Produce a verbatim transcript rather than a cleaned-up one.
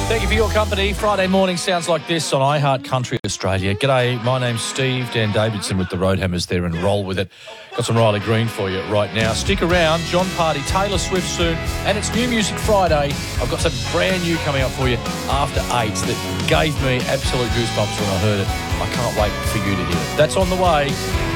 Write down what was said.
Thank you for your company. Friday morning sounds like this on iHeart Country Australia. G'day, my name's Steve. Dan Davidson with the Roadhammers there, and roll with it. Got some Riley Green for you right now. Stick around. John Party, Taylor Swift soon, and it's New Music Friday. I've got something brand new coming up for you after eight that gave me absolute goosebumps when I heard it. I can't wait for you to hear it. That's on the way.